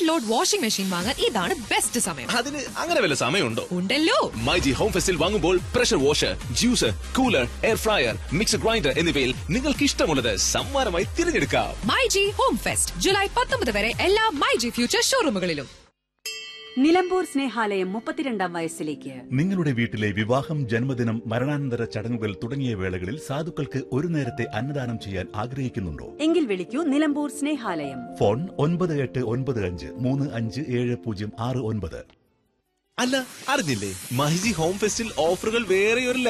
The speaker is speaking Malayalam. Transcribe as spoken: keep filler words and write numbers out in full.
ലോഡ് വാഷിംഗ് മെഷീൻ വാങ്ങാൻ ഇതാണ് ബെസ്റ്റ് സമയം. അതിന് അങ്ങനെ വല്ല സമയമുണ്ടോ? ഉണ്ടല്ലോ. മൈജി ഹോം ഫെസ്റ്റിൽ വാങ്ങുമ്പോൾ pressure washer, juicer, cooler, air fryer, mixer grinder എന്നിവയിൽ നിങ്ങൾക്ക് ഇഷ്ടമുള്ളത് സമ്മാനമായി തിരഞ്ഞെടുക്കാം. മൈജി ഹോം ഫെസ്റ്റ് ജൂലൈ പത്തൊമ്പത് വരെ എല്ലാ മൈജി ഫ്യൂച്ചർ ഷോറൂമുകളിലും. നിലമ്പൂർ സ്നേഹാലയം മുപ്പത്തിരണ്ടാം വയസ്സിലേക്ക്. നിങ്ങളുടെ വീട്ടിലെ വിവാഹം, ജന്മദിനം, മരണാനന്തര ചടങ്ങുകൾ തുടങ്ങിയ വേളകളിൽ സാധുക്കൾക്ക് ഒരു നേരത്തെ അന്നദാനം ചെയ്യാൻ ആഗ്രഹിക്കുന്നുണ്ടോ? എങ്കിൽ വിളിക്കൂ നിലമ്പൂർ സ്നേഹാലയം. ഫോൺ ഒൻപത് എട്ട് ഒൻപത് അഞ്ച് മൂന്ന് അഞ്ച് ഏഴ് പൂജ്യം ആറ് ഒൻപത്. അല്ല, അറിഞ്ഞില്ലേ? മൈജി ഹോം ഫെസ്റ്റിൽ ഓഫറുകൾ വേറെ ഒരു